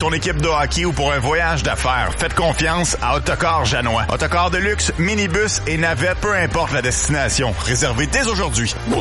ton équipe de hockey ou pour un voyage d'affaires, faites confiance à Autocar Janois. Autocar de luxe, minibus et navette, peu importe la destination. Réservez dès aujourd'hui au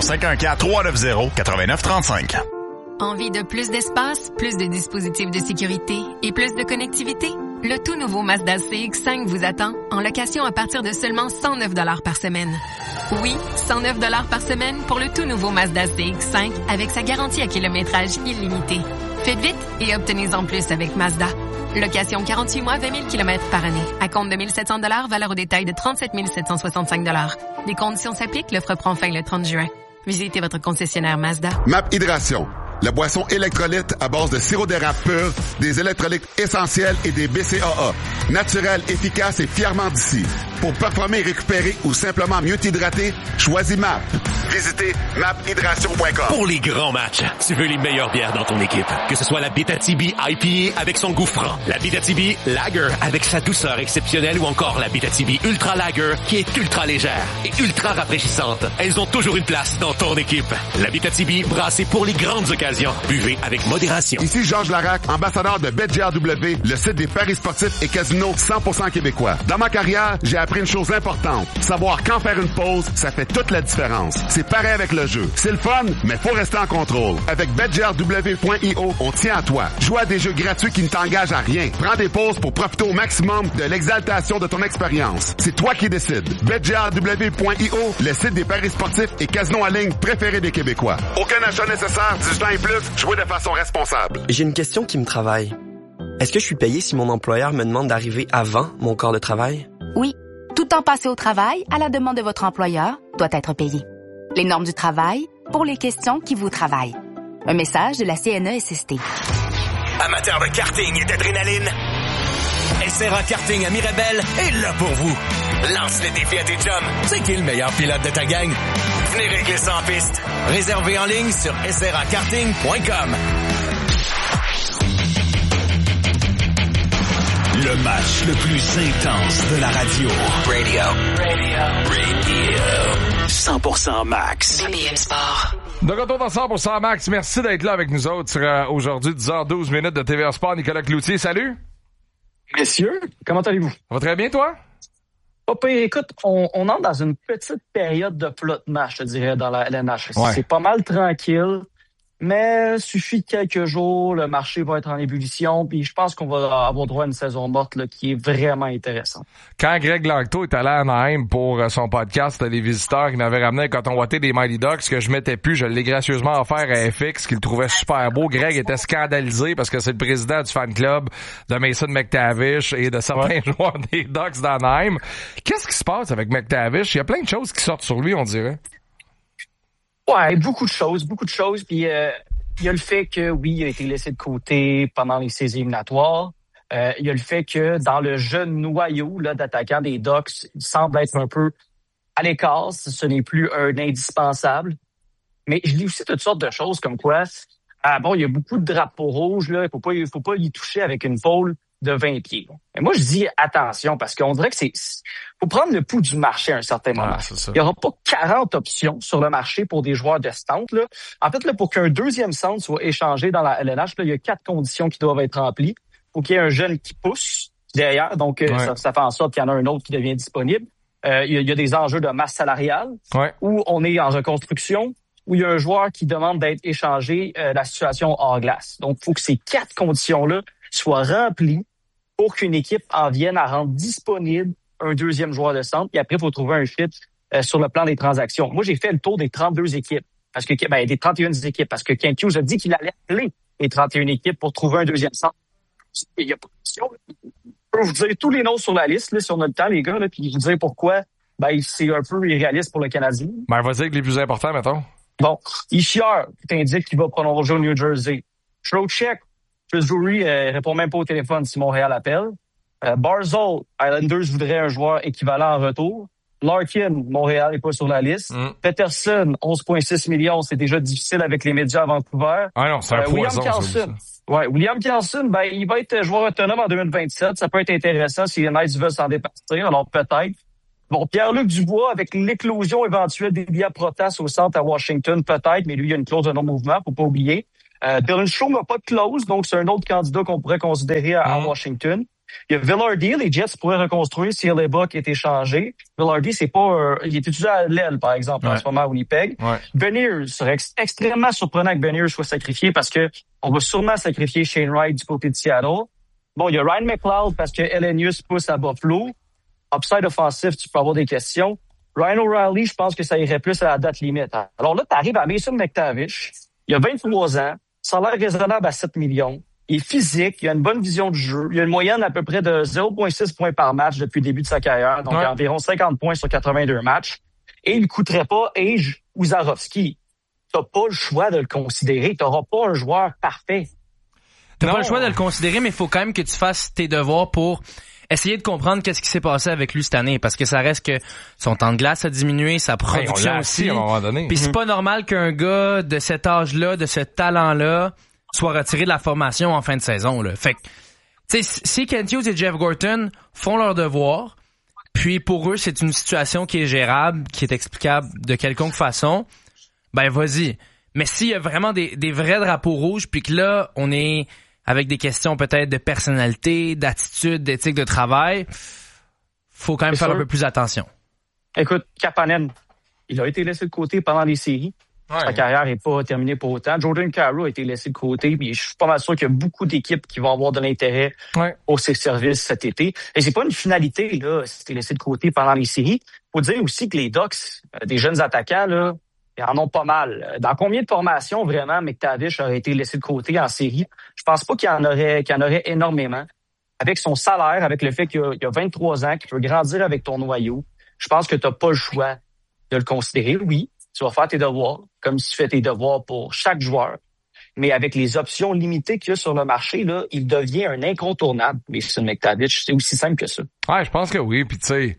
514-390-8935. Envie de plus d'espace, plus de dispositifs de sécurité et plus de connectivité? Le tout nouveau Mazda CX-5 vous attend en location à partir de seulement 109 $ par semaine. Oui, 109 $ par semaine pour le tout nouveau Mazda CX-5 avec sa garantie à kilométrage illimité. Faites vite et obtenez-en plus avec Mazda. Location 48 mois, 20 000 km par année. À compte de 1 700 $, valeur au détail de 37 765 $. Les conditions s'appliquent, l'offre prend fin le 30 juin. Visitez votre concessionnaire Mazda. MAP Hydration, la boisson électrolyte à base de sirop d'érable pur, des électrolytes essentiels et des BCAA. Naturel, efficace et fièrement d'ici. Pour performer, récupérer ou simplement mieux t'hydrater, choisis MAP. Visitez maphydration.com. Pour les grands matchs, tu veux les meilleures bières dans ton équipe. Que ce soit la Abitibi IPA avec son goût franc, la Abitibi Lager avec sa douceur exceptionnelle ou encore la Abitibi Ultra Lager qui est ultra légère et ultra rafraîchissante. Elles ont toujours une place dans ton équipe. La Abitibi brassée pour les grandes occasions. Buvez avec modération. Ici Georges Larac, ambassadeur de BetGRW, le site des paris sportifs et casinos 100% québécois. Dans ma carrière, j'ai appris une chose importante. Savoir quand faire une pause, ça fait toute la différence. C'est pareil avec le jeu. C'est le fun, mais faut rester en contrôle. Avec BetGRW.io, on tient à toi. Joue à des jeux gratuits qui ne t'engagent à rien. Prends des pauses pour profiter au maximum de l'exaltation de ton expérience. C'est toi qui décides. BetGRW.io, le site des paris sportifs et casinos en ligne préférés des Québécois. Aucun achat nécessaire, 18 ans et plus, jouez de façon responsable. J'ai une question qui me travaille. Est-ce que je suis payé si mon employeur me demande d'arriver avant mon corps de travail? Oui. Tout temps passé au travail, à la demande de votre employeur, doit être payé. Les normes du travail, pour les questions qui vous travaillent. Un message de la CNESST. Amateurs de karting et d'adrénaline, SRA Karting à Mirabel est là pour vous. Lance les défis à tes chums. C'est qui le meilleur pilote de ta gang? Venez régler ça en piste. Réservez en ligne sur srakarting.com. Le match le plus intense de la radio. Radio. 100% Max. BM Sport. De retour dans 100% Max. Merci d'être là avec nous autres aujourd'hui, 10h12 minutes de TVA Sport. Nicolas Cloutier, salut. Messieurs, comment allez-vous? Ça va très bien, toi? Écoute, on entre dans une petite période de flottement, je te dirais, dans la LNH. Ouais. C'est pas mal tranquille, mais suffit de quelques jours, le marché va être en ébullition, puis je pense qu'on va avoir droit à une saison morte là, qui est vraiment intéressante. Quand Greg Langto est allé à Anaheim pour son podcast Les Visiteurs, il m'avait ramené un coton ouaté des Mighty Ducks que je mettais plus, je l'ai gracieusement offert à FX, qu'il trouvait super beau. Greg était scandalisé parce que c'est le président du fan club de Mason McTavish et de certains joueurs des Ducks d'Anaheim. Qu'est-ce qui se passe avec McTavish? Il y a plein de choses qui sortent sur lui, on dirait. Ouais, beaucoup de choses. Puis il y a le fait que, oui, il a été laissé de côté pendant les séries éliminatoires. Il y a le fait que dans le jeune noyau là d'attaquants des Ducks, il semble être un peu à l'écart. Ce n'est plus un indispensable. Mais je lis aussi toutes sortes de choses comme quoi, il y a beaucoup de drapeaux rouges, là. Il faut pas y toucher avec une pôle de 20 pieds. Mais moi, je dis attention parce qu'on dirait que faut prendre le pouls du marché à un certain moment. Il n'y aura pas 40 options sur le marché pour des joueurs de centre, là. En fait, là, pour qu'un deuxième centre soit échangé dans la LNH, là, il y a 4 conditions qui doivent être remplies. Il faut qu'il y ait un jeune qui pousse derrière. Donc, ça fait en sorte qu'il y en a un autre qui devient disponible. Il y a des enjeux de masse salariale où on est en reconstruction, où il y a un joueur qui demande d'être échangé, la situation hors glace. Donc, il faut que ces 4 conditions-là soient remplies pour qu'une équipe en vienne à rendre disponible un deuxième joueur de centre. Puis après, il faut trouver un fit sur le plan des transactions. Moi, j'ai fait le tour des 32 équipes, des 31 équipes, parce que Kent Hughes a dit qu'il allait appeler les 31 équipes pour trouver un deuxième centre. Il y a pas de question. Je peux vous dire tous les noms sur la liste, là, si on a le temps, les gars, là, puis vous dire pourquoi c'est un peu irréaliste pour le Canadien. Vas-y avec les plus importants, mettons. Bon, Ishiar, qui t'indique qu'il va prolonger au New Jersey. Trocheck, Chris Drury répond même pas au téléphone si Montréal appelle. Barzal, Islanders voudrait un joueur équivalent en retour. Larkin, Montréal n'est pas sur la liste. Peterson, 11,6 millions, c'est déjà difficile avec les médias à Vancouver. Ah non, c'est un poison. William Karlsson, il va être joueur autonome en 2027. Ça peut être intéressant si les Knights veulent s'en départir, alors peut-être. Bon, Pierre-Luc Dubois, avec l'éclosion éventuelle d'Elia Protas au centre à Washington, peut-être, mais lui, il y a une clause de non-mouvement, faut pas oublier. Dylan Strome n'a pas de clause, donc c'est un autre candidat qu'on pourrait considérer à Washington. Il y a Vilardi, les Jets pourraient reconstruire si Hellebuyck est échangé. Vilardi, c'est pas il est utilisé à l'aile, par exemple, en ce moment à Winnipeg. Beniers serait extrêmement surprenant que Beniers soit sacrifié parce que on va sûrement sacrifier Shane Wright du côté de Seattle. Bon, il y a Ryan McLeod parce que Elenius pousse à Buffalo. Upside offensif, tu peux avoir des questions. Ryan O'Reilly, je pense que ça irait plus à la date limite. Alors là, tu arrives à Mason McTavish. Il a 23 ans. Salaire raisonnable à 7 millions. Il est physique, il a une bonne vision du jeu. Il a une moyenne à peu près de 0,6 points par match depuis le début de sa carrière. Donc, environ 50 points sur 82 matchs. Et il ne coûterait pas Age ou Zarovski. Tu n'as pas le choix de le considérer. Tu n'auras pas un joueur parfait. Tu n'as pas le choix de le considérer, mais il faut quand même que tu fasses tes devoirs pour essayer de comprendre qu'est-ce qui s'est passé avec lui cette année. Parce que ça reste que son temps de glace a diminué, sa production aussi. À un moment donné. Puis c'est pas normal qu'un gars de cet âge-là, de ce talent-là, soit retiré de la formation en fin de saison, là. Fait que, tu sais, si Kent Hughes et Jeff Gorton font leur devoir, puis pour eux, c'est une situation qui est gérable, qui est explicable de quelconque façon, ben vas-y. Mais s'il y a vraiment des vrais drapeaux rouges, puis que là, on est avec des questions peut-être de personnalité, d'attitude, d'éthique de travail, faut quand même faire un peu plus attention. Écoute, Kapanen, il a été laissé de côté pendant les séries. Sa carrière n'est pas terminée pour autant. Jordan Kyrou a été laissé de côté. Puis je suis pas mal sûr qu'il y a beaucoup d'équipes qui vont avoir de l'intérêt pour ses services cet été. Et c'est pas une finalité, là, si t'es laissé de côté pendant les séries. Faut dire aussi que les Ducks, des jeunes attaquants, là, ils en ont pas mal. Dans combien de formations, vraiment, McTavish aurait été laissé de côté en série? Je pense pas qu'il y en aurait énormément. Avec son salaire, avec le fait qu'il a 23 ans, qu'il peut grandir avec ton noyau, je pense que t'as pas le choix de le considérer. Oui, tu vas faire tes devoirs, comme si tu fais tes devoirs pour chaque joueur. Mais avec les options limitées qu'il y a sur le marché, là, il devient un incontournable. Mais c'est McTavish, c'est aussi simple que ça. Ouais, je pense que oui. Puis tu sais,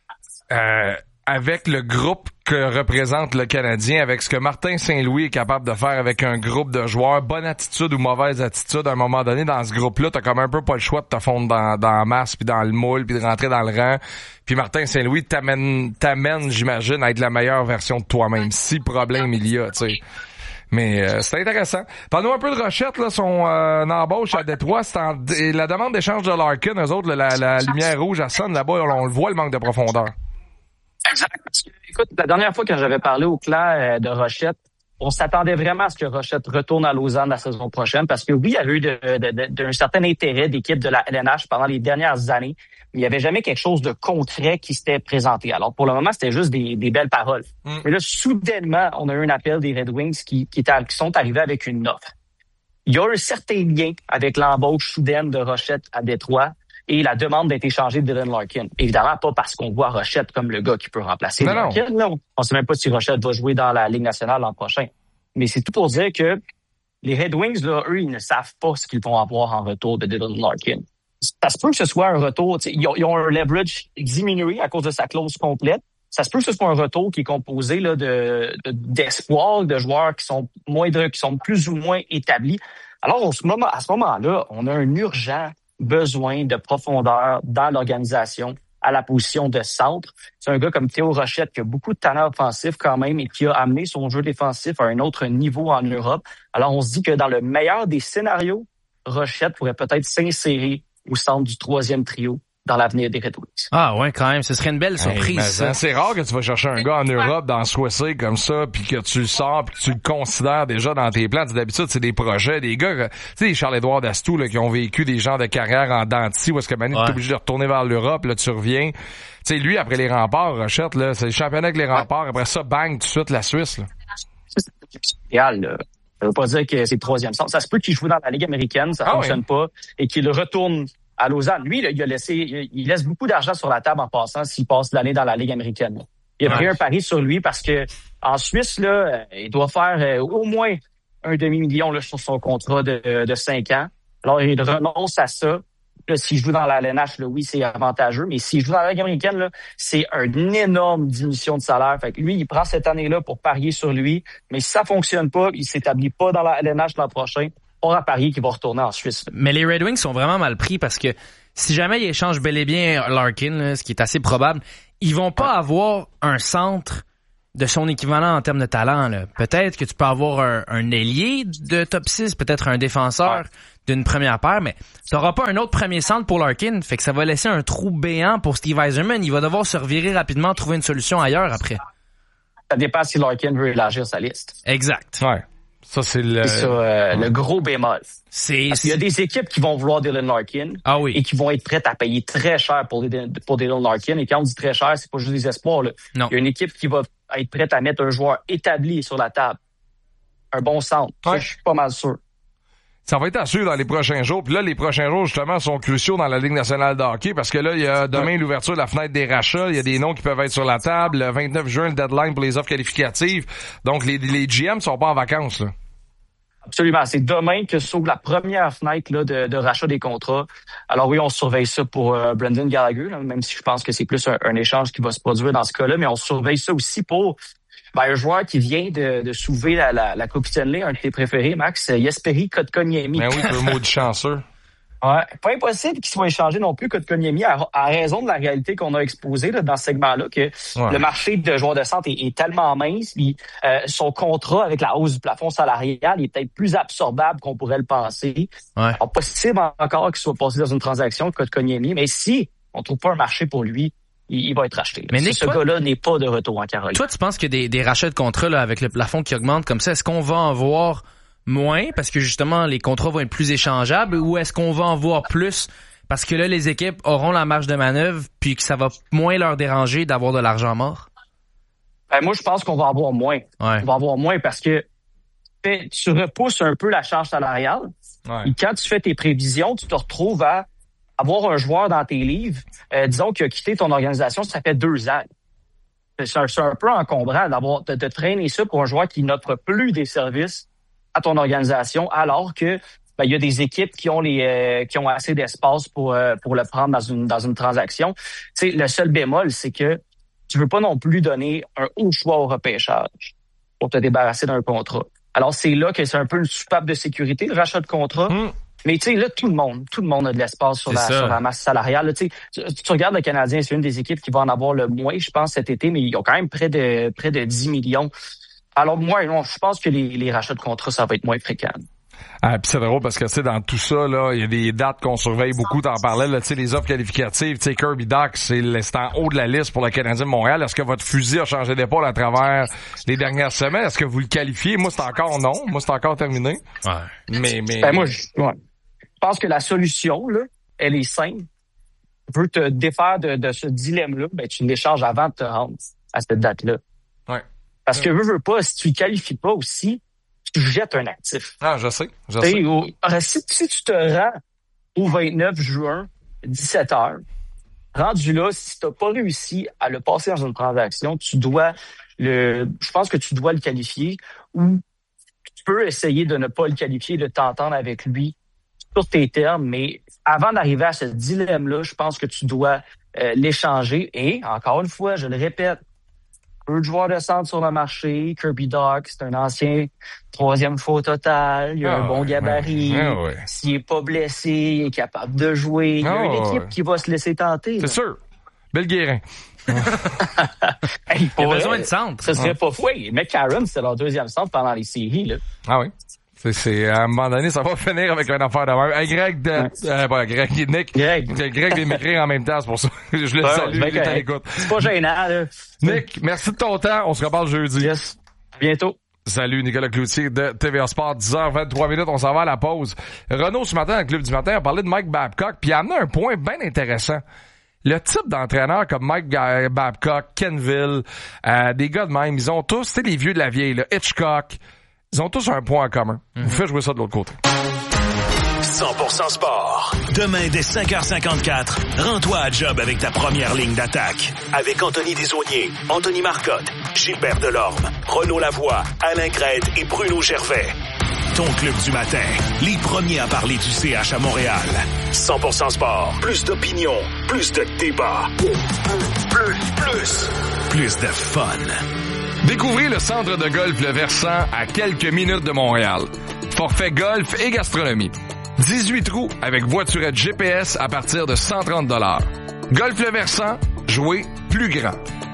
avec le groupe que représente le Canadien, avec ce que Martin Saint-Louis est capable de faire avec un groupe de joueurs, bonne attitude ou mauvaise attitude, à un moment donné, dans ce groupe-là, t'as comme un peu pas le choix de te fondre dans la masse, puis dans le moule, puis de rentrer dans le rang. Puis Martin Saint-Louis t'amène, j'imagine, à être la meilleure version de toi-même, si problème il y a, tu sais. Mais c'est intéressant. Parle-nous un peu de Rochette, là, son embauche à Détroit. Et la demande d'échange de Larkin, eux autres, la lumière rouge, elle sonne là-bas, on le voit, le manque de profondeur. Exact. Écoute, la dernière fois que j'avais parlé au clan de Rochette, on s'attendait vraiment à ce que Rochette retourne à Lausanne la saison prochaine parce que oui, il y avait eu d'un certain intérêt d'équipe de la LNH pendant les dernières années, mais il n'y avait jamais quelque chose de concret qui s'était présenté. Alors pour le moment, c'était juste des belles paroles. Mais là, soudainement, on a eu un appel des Red Wings qui sont arrivés avec une offre. Il y a un certain lien avec l'embauche soudaine de Rochette à Détroit et la demande d'être échangé de Dylan Larkin. Évidemment, pas parce qu'on voit Rochette comme le gars qui peut remplacer Larkin. Non. On sait même pas si Rochette va jouer dans la Ligue nationale l'an prochain. Mais c'est tout pour dire que les Red Wings, là, eux, ils ne savent pas ce qu'ils vont avoir en retour de Dylan Larkin. Ça se peut que ce soit un retour, ils ont un leverage diminué à cause de sa clause complète. Ça se peut que ce soit un retour qui est composé là, d'espoir, de joueurs qui sont qui sont plus ou moins établis. Alors, à ce moment-là, on a un urgent besoin de profondeur dans l'organisation à la position de centre. C'est un gars comme Théo Rochette qui a beaucoup de talent offensif quand même et qui a amené son jeu défensif à un autre niveau en Europe. Alors, on se dit que dans le meilleur des scénarios, Rochette pourrait peut-être s'insérer au centre du troisième trio dans l'avenir des Red Wings. Ah ouais, quand même, ce serait une belle surprise. Hey, c'est rare que tu vas chercher un gars en Europe, dans Swissy comme ça, puis que tu le sors, puis que tu le considères déjà dans tes plans. D'habitude, c'est des projets, des gars, tu sais, les Charles-Édouard Dastou, là, qui ont vécu des genres de carrière en dents de scie, où est-ce que maintenant, t'es obligé de retourner vers l'Europe, là, tu reviens. Tu sais, lui, après les remparts, Rochette, là, c'est le championnat avec les remparts. Après ça, bang, tout de suite, la Suisse, là. C'est idéal, là. Ça veut pas dire que c'est le troisième centre. Ça se peut qu'il joue dans la Ligue américaine, ça fonctionne pas, et qu'il retourne à Lausanne. Lui, là, il laisse beaucoup d'argent sur la table en passant s'il passe l'année dans la Ligue américaine. Là. Il a pris un pari sur lui parce que en Suisse, là, il doit faire au moins un demi-million là, sur son contrat de 5 ans. Alors, il renonce à ça. Là, s'il joue dans la LNH, là, oui, c'est avantageux, mais s'il joue dans la Ligue américaine, là, c'est une énorme diminution de salaire. Fait que lui, il prend cette année-là pour parier sur lui, mais si ça fonctionne pas, il s'établit pas dans la LNH l'an prochain, on a parié qu'il va retourner en Suisse. Mais les Red Wings sont vraiment mal pris parce que si jamais ils échangent bel et bien Larkin, là, ce qui est assez probable, ils vont pas avoir un centre de son équivalent en termes de talent, là. Peut-être que tu peux avoir un ailier de top 6, peut-être un défenseur d'une première paire, mais t'auras pas un autre premier centre pour Larkin. Fait que ça va laisser un trou béant pour Steve Yzerman. Il va devoir se revirer rapidement, trouver une solution ailleurs après. Ça dépend si Larkin veut élargir sa liste. Exact. Ouais. Ça, c'est le gros bémol. Parce qu'il y a des équipes qui vont vouloir Dylan Larkin. Ah oui. Et qui vont être prêtes à payer très cher pour Dylan Larkin. Et quand on dit très cher, c'est pas juste des espoirs, là. Non. Il y a une équipe qui va être prête à mettre un joueur établi sur la table. Un bon centre. Ouais. Ça, je suis pas mal sûr. Ça va être à suivre dans les prochains jours. Puis là, les prochains jours, justement, sont cruciaux dans la Ligue nationale de hockey parce que là, il y a demain l'ouverture de la fenêtre des rachats. Il y a des noms qui peuvent être sur la table. Le 29 juin, le deadline pour les offres qualificatives. Donc, les GM sont pas en vacances, là. Absolument. C'est demain que s'ouvre la première fenêtre là, de rachat des contrats. Alors oui, on surveille ça pour Brendan Gallagher, là, même si je pense que c'est plus un échange qui va se produire dans ce cas-là, mais on surveille ça aussi pour un joueur qui vient de soulever la Coupe Stanley, un de tes préférés, Max, Jesperi Kotkaniemi. Ben oui, le mot du chanceux. Ouais, pas impossible qu'il soit échangé non plus Kotkaniemi à raison de la réalité qu'on a exposée là, dans ce segment-là, que le marché de joueurs de centre est tellement mince, puis son contrat avec la hausse du plafond salarial est peut-être plus absorbable qu'on pourrait le penser. Ouais. Alors, possible encore qu'il soit passé dans une transaction de Kotkaniemi, mais si on trouve pas un marché pour lui, il va être racheté. Mais Nick, ce gars-là n'est pas de retour en Caroline. Toi, tu penses que des rachats de contrats là, avec le plafond qui augmente comme ça, est-ce qu'on va en voir moins parce que justement les contrats vont être plus échangeables ou est-ce qu'on va en voir plus parce que là les équipes auront la marge de manœuvre puis que ça va moins leur déranger d'avoir de l'argent mort? Moi, je pense qu'on va en voir moins. Ouais. On va en voir moins parce que tu repousses un peu la charge salariale. Ouais. Et quand tu fais tes prévisions, tu te retrouves à avoir un joueur dans tes livres, disons, qui a quitté ton organisation, ça fait 2 ans. C'est un peu encombrant de traîner ça pour un joueur qui n'offre plus des services à ton organisation, alors que il y a des équipes qui ont assez d'espace pour le prendre dans une transaction. Tu sais, le seul bémol, c'est que tu veux pas non plus donner un haut choix au repêchage pour te débarrasser d'un contrat. Alors c'est là que c'est un peu une soupape de sécurité, le rachat de contrat. Mais tu sais, là, tout le monde a de l'espace sur la masse salariale. Là, tu regardes le Canadien, c'est une des équipes qui va en avoir le moins, je pense, cet été, mais ils ont quand même près de 10 millions. Alors moi, je pense que les rachats de contrats, ça va être moins fréquent. Ah, puis c'est drôle parce que, tu sais, dans tout ça, là, il y a des dates qu'on surveille beaucoup. T'en parlais, là, tu sais, les offres qualificatives. Tu sais, Kirby Dach, c'est en haut de la liste pour le Canadien de Montréal. Est-ce que votre fusil a changé d'épaule à travers les dernières semaines? Est-ce que vous le qualifiez? Moi, c'est encore non. Moi, c'est encore terminé. Ouais. Mais... Moi, je pense que la solution, là, elle est simple. Tu veux te défaire de ce dilemme-là, tu l'échanges avant de te rendre à cette date-là. Ouais. Parce que veux pas, si tu ne qualifies pas aussi, tu jettes un actif. Ah, je sais. Si tu te rends au 29 juin, 17h, rendu là, si tu n'as pas réussi à le passer dans une transaction, je pense que tu dois le qualifier ou tu peux essayer de ne pas le qualifier, de t'entendre avec lui sur tes termes, mais avant d'arriver à ce dilemme-là, je pense que tu dois l'échanger. Et, encore une fois, je le répète, peu de joueurs de centre sur le marché. Kirby Dach, c'est un ancien 3e fois au total. Il a un bon gabarit. S'il est pas blessé, il est capable de jouer. Il y a une équipe qui va se laisser tenter. C'est sûr. Belle Guérin. Il a besoin de centre. Ça serait pas fou. McCarron, c'était leur 2e centre pendant les séries. Là. Ah oui. C'est à un moment donné, ça va finir avec une affaire de même. Hey, Nick. Greg vient m'écrire en même temps, c'est pour ça. Je le salue, il est à l'écoute. C'est pas gênant, là. Nick, merci de ton temps. On se reparle jeudi. Yes. À bientôt. Salut, Nicolas Cloutier de TVA Sport. 10h23, on s'en va à la pause. Renaud, ce matin, dans le Club du matin, a parlé de Mike Babcock, puis il a amené un point bien intéressant. Le type d'entraîneur comme Mike Babcock, Kenville, des gars de même, ils ont tous, c'est les vieux de la vieille, là, Hitchcock, ils ont tous un point en commun. Vous faites jouer ça de l'autre côté. 100% sport. Demain, dès 5h54, rends-toi à job avec ta première ligne d'attaque. Avec Anthony Desaulniers, Anthony Marcotte, Gilbert Delorme, Renaud Lavoie, Alain Crête et Bruno Gervais. Ton club du matin, les premiers à parler du CH à Montréal. 100% sport, plus d'opinion, plus de débat. Plus de fun. Découvrez le centre de golf Le Versant à quelques minutes de Montréal. Forfait golf et gastronomie. 18 trous avec voiturette GPS à partir de 130 $. Golf Le Versant, jouez plus grand.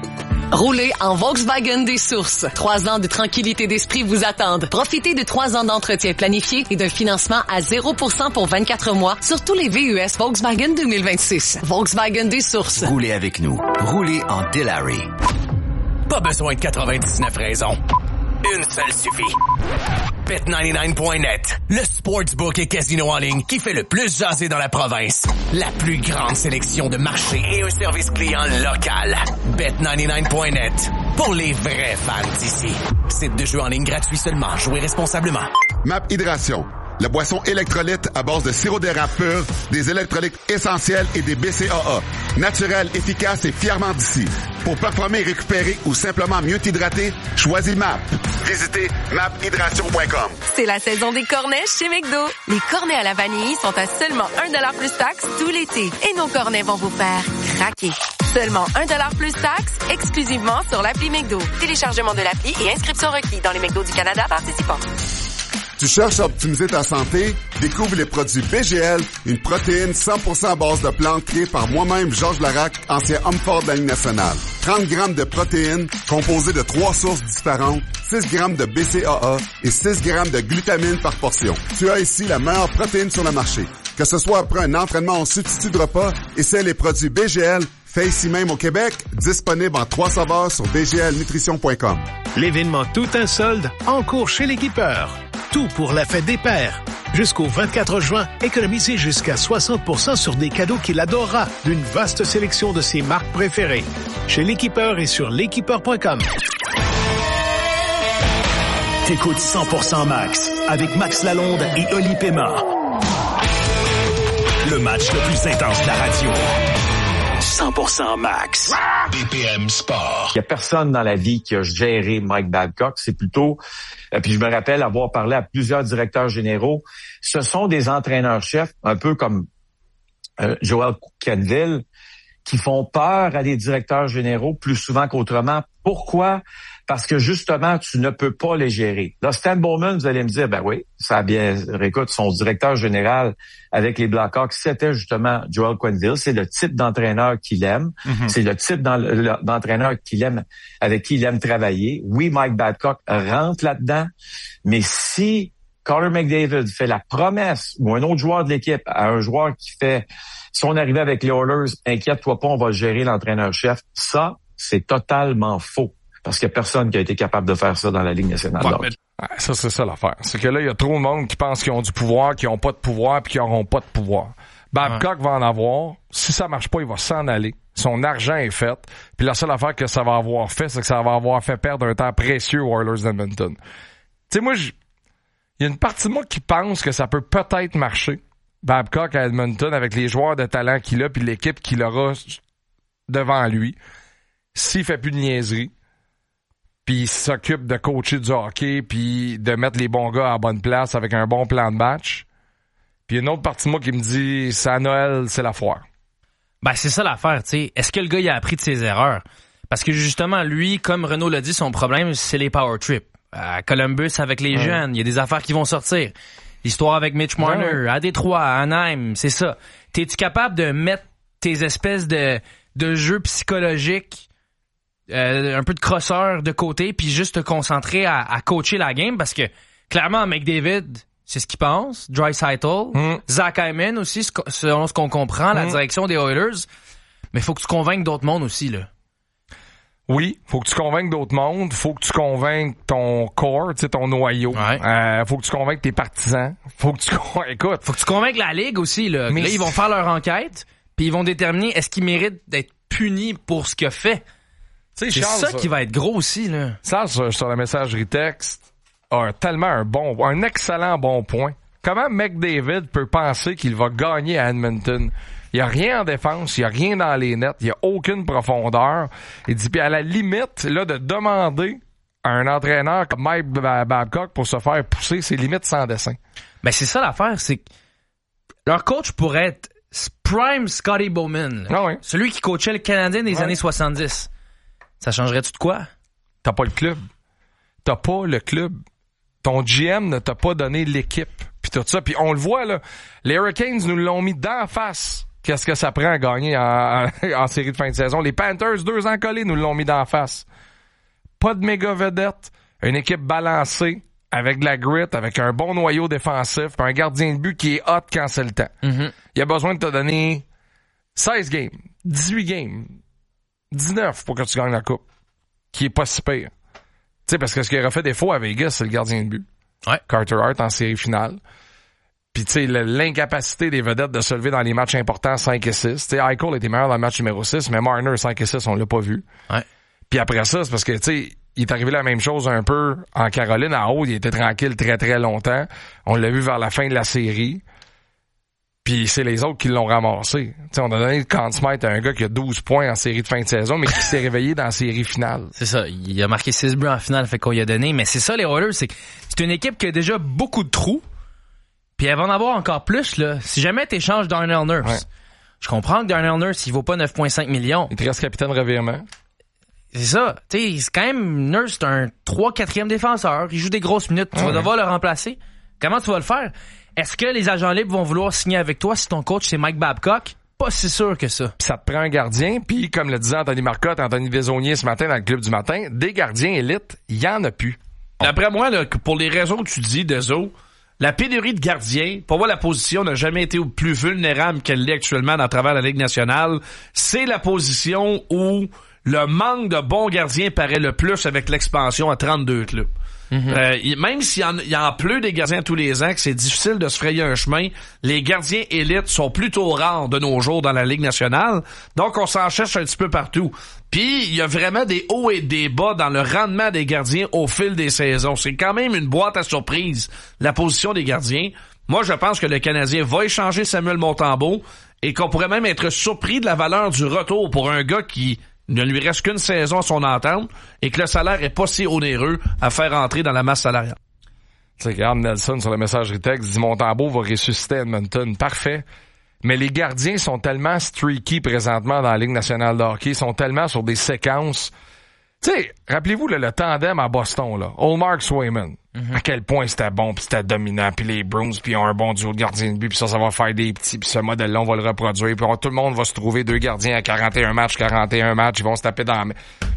Roulez en Volkswagen des Sources. 3 ans de tranquillité d'esprit vous attendent. Profitez de 3 ans d'entretien planifié et d'un financement à 0% pour 24 mois sur tous les VUS Volkswagen 2026. Volkswagen des Sources. Roulez avec nous. Roulez en Dilary. Pas besoin de 99 raisons. Une seule suffit. Bet99.net, le sportsbook et casino en ligne qui fait le plus jaser dans la province. La plus grande sélection de marchés et un service client local. Bet99.net, pour les vrais fans d'ici. Site de jeu en ligne gratuit seulement. Jouez responsablement. MAP Hydration, la boisson électrolyte à base de sirop d'érable pur, des électrolytes essentiels et des BCAA. Naturel, efficace et fièrement d'ici. Pour performer, récupérer ou simplement mieux t'hydrater, choisis MAP. Visitez maphydration.com. C'est la saison des cornets chez McDo. Les cornets à la vanille sont à seulement 1$ plus taxe tout l'été. Et nos cornets vont vous faire craquer. Seulement 1$ plus taxe, exclusivement sur l'appli McDo. Téléchargement de l'appli et inscription requis dans les McDo du Canada participants. Tu cherches à optimiser ta santé? Découvre les produits BGL, une protéine 100% à base de plantes créée par moi-même, Georges Larac, ancien homme fort de la Ligue nationale. 30 grammes de protéines composées de 3 sources différentes, 6 grammes de BCAA et 6 grammes de glutamine par portion. Tu as ici la meilleure protéine sur le marché. Que ce soit après un entraînement en substitut de repas, essaie les produits BGL, fait ici même au Québec, disponible en 3 saveurs sur bglnutrition.com. L'événement Tout un solde en cours chez l'équipeur. Tout pour la fête des pères. Jusqu'au 24 juin, économisez jusqu'à 60% sur des cadeaux qu'il adorera d'une vaste sélection de ses marques préférées. Chez l'équipeur et sur l'équipeur.com. T'écoutes 100% Max avec Max Lalonde et Oli Pema. Le match le plus intense de la radio. 100% Max. BPM Sport. Il y a personne dans la vie qui a géré Mike Babcock. C'est plutôt, puis je me rappelle avoir parlé à plusieurs directeurs généraux. Ce sont des entraîneurs-chefs, un peu comme Joel Quenneville, qui font peur à des directeurs généraux plus souvent qu'autrement. Pourquoi? Parce que justement, tu ne peux pas les gérer. Là, Stan Bowman, vous allez me dire, ben oui, ça a bien, écoute, son directeur général avec les Blackhawks, c'était justement Joel Quenneville. C'est le type d'entraîneur qu'il aime. Mm-hmm. C'est le type d'entraîneur qu'il aime, avec qui il aime travailler. Oui, Mike Babcock rentre là-dedans, mais si Connor McDavid fait la promesse, ou un autre joueur de l'équipe, à un joueur qui fait, si on arrivait avec les Oilers, inquiète-toi pas, on va gérer l'entraîneur-chef. Ça, c'est totalement faux. Parce qu'il n'y a personne qui a été capable de faire ça dans la Ligue nationale. Ouais, ça, c'est ça l'affaire. C'est que là, il y a trop de monde qui pense qu'ils ont du pouvoir, qui n'ont pas de pouvoir, puis qui n'auront pas de pouvoir. Babcock va en avoir. Si ça marche pas, il va s'en aller. Son argent est fait. Puis la seule affaire que ça va avoir fait, c'est que ça va avoir fait perdre un temps précieux aux Oilers d'Edmonton. Tu sais, moi, il y a une partie de moi qui pense que ça peut peut-être marcher. Babcock à Edmonton, avec les joueurs de talent qu'il a, puis l'équipe qu'il aura devant lui. S'il fait plus de niaiseries, puis il s'occupe de coacher du hockey, puis de mettre les bons gars à la bonne place avec un bon plan de match. Puis une autre partie de moi qui me dit, c'est à Noël, c'est la foire. Ben, c'est ça l'affaire, tu sais. Est-ce que le gars, il a appris de ses erreurs? Parce que justement, lui, comme Renaud l'a dit, son problème, c'est les power trips. À Columbus, avec les jeunes, il y a des affaires qui vont sortir. L'histoire avec Mitch Marner, à Détroit, à Anaheim, c'est ça. T'es-tu capable de mettre tes espèces de jeux psychologiques, un peu de crosseur de côté, puis juste te concentrer à coacher la game? Parce que, clairement, McDavid, c'est ce qu'il pense. Draisaitl, Zach Hyman aussi, selon ce qu'on comprend, la direction des Oilers. Mais faut que tu convainques d'autres mondes aussi, là. Oui, faut que tu convainques d'autres mondes, faut que tu convainques ton core, tu sais, ton noyau. Ouais. Faut que tu convainques tes partisans. Faut que tu écoute. Faut que tu convainques la Ligue aussi, là. Mais là, ils vont faire leur enquête, puis ils vont déterminer est-ce qu'il mérite d'être puni pour ce qu'il a fait. C'est Charles, ça qui va être gros aussi, là. Ça, sur la messagerie texte, a tellement un excellent bon point. Comment McDavid peut penser qu'il va gagner à Edmonton? Il y a rien en défense, il y a rien dans les nets, il y a aucune profondeur. Il dit, puis à la limite, là, de demander à un entraîneur comme Mike Babcock pour se faire pousser, c'est limite sans dessin. Ben, c'est ça l'affaire, c'est que leur coach pourrait être prime Scotty Bowman. Ah oui. Celui qui coachait le Canadien des années 70. Ça changerait-tu de quoi? T'as pas le club. T'as pas le club. Ton GM ne t'a pas donné l'équipe. Puis tout ça. Puis on le voit, là. Les Hurricanes nous l'ont mis d'en face qu'est-ce que ça prend à gagner en série de fin de saison. Les Panthers, 2 ans collés, nous l'ont mis d'en face. Pas de méga vedette, une équipe balancée, avec de la grit, avec un bon noyau défensif, un gardien de but qui est hot quand c'est le temps. Mm-hmm. Il a besoin de te donner 16 games, 18 games, 19 pour que tu gagnes la coupe, qui est pas si pire. Tu sais, parce que ce qui aurait fait défaut à Vegas, c'est le gardien de but. Ouais. Carter Hart en série finale. Puis tu sais, l'incapacité des vedettes de se lever dans les matchs importants 5 et 6. Tu sais, Eichel était meilleur dans le match numéro 6, mais Marner 5 et 6, on l'a pas vu. Ouais. Puis après ça, c'est parce que tu sais, il est arrivé la même chose un peu en Caroline. En haut, il était tranquille très très longtemps. On l'a vu vers la fin de la série. Puis c'est les autres qui l'ont ramassé. T'sais, on a donné le Conn Smythe à un gars qui a 12 points en série de fin de saison, mais qui s'est réveillé dans la série finale. C'est ça. Il a marqué 6 buts en finale, fait qu'on y a donné. Mais c'est ça, les Oilers, c'est une équipe qui a déjà beaucoup de trous. Puis elle va en avoir encore plus, là. Si jamais t'échanges Darnell Nurse. Ouais. Je comprends que Darnell Nurse, il vaut pas 9,5 millions. Il te reste capitaine revirement. C'est ça. Tu sais, c'est quand même, Nurse, c'est un 3-4e défenseur. Il joue des grosses minutes. Tu vas devoir le remplacer. Comment tu vas le faire? Est-ce que les agents libres vont vouloir signer avec toi si ton coach, c'est Mike Babcock? Pas si sûr que ça. Pis ça te prend un gardien, puis comme le disait Anthony Marcotte, Anthony Desaulniers ce matin dans le club du matin, des gardiens élites, il y en a plus. D'après moi, là, pour les raisons que tu dis, Deso, la pénurie de gardiens, pour moi, la position n'a jamais été plus vulnérable qu'elle l'est actuellement à travers la Ligue nationale. C'est la position où le manque de bons gardiens paraît le plus avec l'expansion à 32 clubs. Mm-hmm. Même s'il y en pleut des gardiens tous les ans, que c'est difficile de se frayer un chemin, les gardiens élites sont plutôt rares de nos jours dans la Ligue nationale, donc on s'en cherche un petit peu partout. Puis il y a vraiment des hauts et des bas dans le rendement des gardiens au fil des saisons. C'est quand même une boîte à surprise, la position des gardiens. Moi, je pense que le Canadien va échanger Samuel Montembeault et qu'on pourrait même être surpris de la valeur du retour pour un gars qui ne lui reste qu'une saison à son entente et que le salaire est pas si onéreux à faire entrer dans la masse salariale. Tu sais, regarde Nelson sur le messagerie texte, dit Montembeault va ressusciter Edmonton. Parfait. Mais les gardiens sont tellement streaky présentement dans la Ligue nationale de hockey, sont tellement sur des séquences. Tu sais, rappelez-vous le tandem à Boston, là, Ullmark Swayman. À quel point c'était bon, puis c'était dominant, puis les Bruins, puis ils ont un bon duo de gardiens de but, puis ça va faire des petits, puis ce modèle-là, on va le reproduire, puis tout le monde va se trouver 2 gardiens à 41 matchs, ils vont se taper dans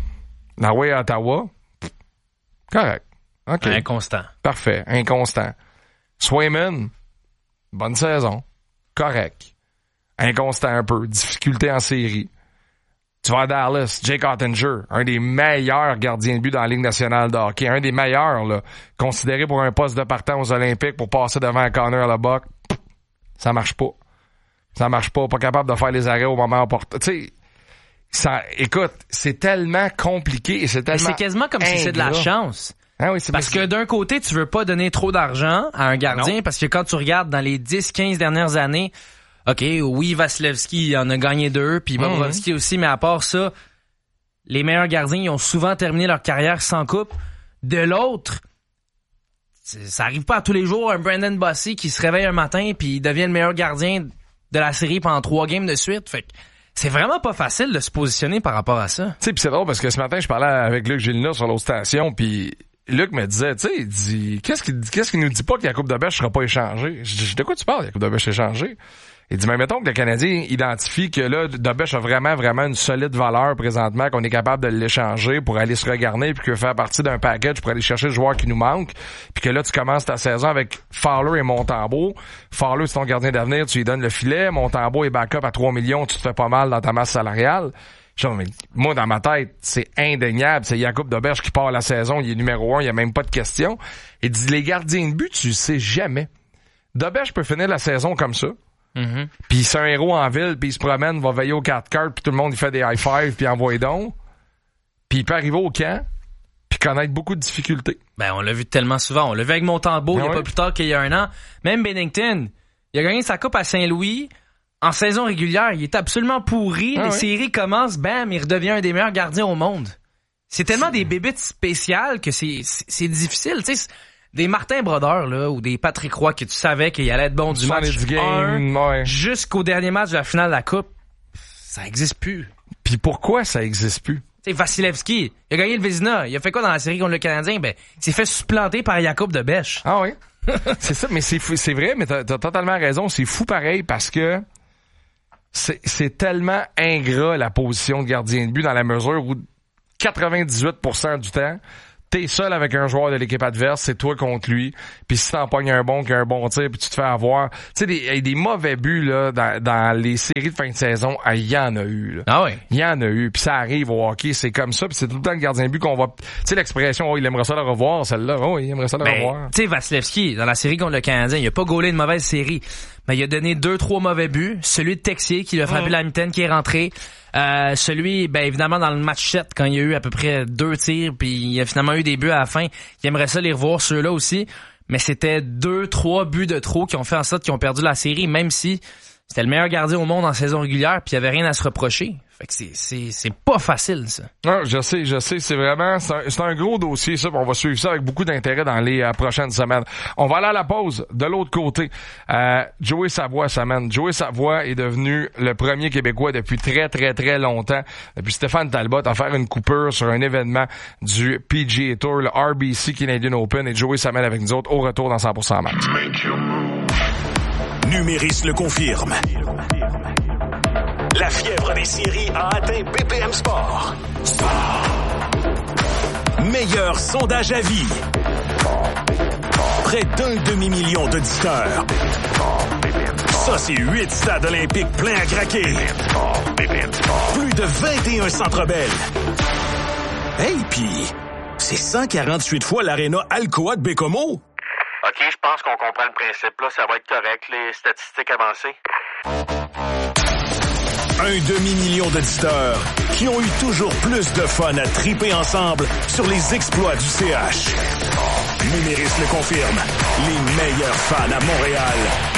la way à Ottawa. Correct. OK. Inconstant. Parfait. Inconstant. Swayman, bonne saison. Correct. Inconstant un peu. Difficulté en série. Tu vas à Dallas, Jake Ottinger, un des meilleurs gardiens de but dans la Ligue nationale de hockey, un des meilleurs, là, considéré pour un poste de partant aux Olympiques pour passer devant Connor Lebock. Ça marche pas. Ça marche pas. Pas capable de faire les arrêts au moment opportun. Tu sais, ça, écoute, c'est tellement compliqué et c'est tellement. Mais c'est quasiment comme si c'est de la chance. Ah oui, parce que d'un côté, tu veux pas donner trop d'argent à un gardien, non. Parce que quand tu regardes dans les 10-15 dernières années, OK, oui, Vasilevski en a gagné 2, puis Bobrovski aussi, mais à part ça, les meilleurs gardiens, ils ont souvent terminé leur carrière sans coupe. De l'autre, ça arrive pas à tous les jours, un Brandon Bossy qui se réveille un matin puis il devient le meilleur gardien de la série pendant 3 games de suite. Fait que c'est vraiment pas facile de se positionner par rapport à ça. Tu sais, pis c'est drôle parce que ce matin, je parlais avec Luc Gélina sur l'autre station, puis Luc me disait, tu sais, il dit, qu'est-ce qu'il nous dit pas que la Coupe de Bêche sera pas échangée? Je dis, de quoi tu parles, la Coupe de Bêche échangée? Il dit, mais mettons que le Canadien identifie que là, Dobech a vraiment une solide valeur présentement, qu'on est capable de l'échanger pour aller se regarder, puis que faire partie d'un package pour aller chercher le joueur qui nous manque, puis que là, tu commences ta saison avec Fowler et Montembeault. Fowler, c'est ton gardien d'avenir, tu lui donnes le filet. Montembeault est backup à 3 millions, tu te fais pas mal dans ta masse salariale. Mais moi, dans ma tête, c'est indéniable. C'est Jakub Dobech qui part la saison, il est numéro 1, il y a même pas de question. Il dit, les gardiens de but, tu sais jamais. Dobech peut finir la saison comme ça. Mm-hmm. Puis c'est un héros en ville, puis il se promène, va veiller aux 4 cartes, puis tout le monde il fait des high-five, puis envoie donc. Puis il peut arriver au camp, puis connaître beaucoup de difficultés. Ben on l'a vu tellement souvent. On l'a vu avec Montembeault il y a pas plus tard qu'il y a un an. Même Binnington, il a gagné sa coupe à Saint-Louis en saison régulière. Il est absolument pourri. Les séries commencent, bam, il redevient un des meilleurs gardiens au monde. C'est tellement des bébites spéciales que c'est difficile, tu sais. Des Martin Brodeur, là, ou des Patrick Roy que tu savais qu'il allait être bon du match 1 jusqu'au dernier match de la finale de la Coupe, ça existe plus. Puis pourquoi ça existe plus? Tu sais, Vasilevski, il a gagné le Vezina. Il a fait quoi dans la série contre le Canadien? Ben, il s'est fait supplanter par Jakub Dobech. Ah oui? C'est ça, mais c'est vrai, mais t'as totalement raison. C'est fou pareil parce que c'est tellement ingrat la position de gardien de but dans la mesure où 98% du temps, t'es seul avec un joueur de l'équipe adverse, c'est toi contre lui. Puis si t'en pognes un bon qui a un bon tir, puis tu te fais avoir, tu sais, des mauvais buts là dans les séries de fin de saison, il y en a eu. Là. Ah oui. Il y en a eu. Puis ça arrive au hockey, c'est comme ça. Puis c'est tout le temps le gardien de but qu'on va. Tu sais l'expression, il aimerait ça le revoir, celle-là. Il aimerait ça le revoir. Tu sais, Vasilevski dans la série contre le Canadien, il a pas gaulé une mauvaise série, mais il a donné 2-3 mauvais buts. Celui de Texier qui l'a frappé la mitaine, qui est rentré. Celui, évidemment, dans le match 7, quand il y a eu à peu près 2 tirs, puis il a finalement eu des buts à la fin, il aimerait ça les revoir, ceux-là aussi. Mais c'était 2-3 buts de trop qui ont fait en sorte qu'ils ont perdu la série, même si c'était le meilleur gardien au monde en saison régulière, puis il y avait rien à se reprocher. Fait que c'est pas facile, ça. Non, je sais, c'est vraiment, c'est un gros dossier, ça, on va suivre ça avec beaucoup d'intérêt dans les prochaines semaines. On va aller à la pause, de l'autre côté. Joey Savoie, semaine. Joey Savoie est devenu le premier Québécois depuis très, très, très longtemps, depuis Stéphane Talbot, à faire une coupure sur un événement du PGA Tour, le RBC Canadian Open, et Joey s'amène avec nous autres au retour dans 100% match. Numéris le confirme. La fièvre des séries a atteint BPM Sport. Meilleur sondage à vie. Près d'un demi-million d'auditeurs. Ça, c'est 8 stades olympiques pleins à craquer. Plus de 21 Centre Bell. Hey, pis c'est 148 fois l'aréna Alcoa de Bécomo. OK, je pense qu'on comprend le principe. Là, ça va être correct, les statistiques avancées. Un demi-million d'auditeurs qui ont eu toujours plus de fun à triper ensemble sur les exploits du CH. Numéris le confirme. Les meilleurs fans à Montréal